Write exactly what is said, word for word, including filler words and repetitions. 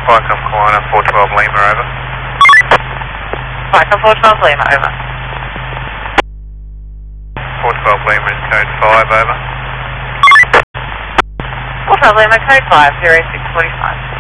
Vicom Kiwana, four twelve Lima, over. Vicom four twelve Lima, over. four twelve Lima is code five, over. four twelve Lima, code five, zero six four five.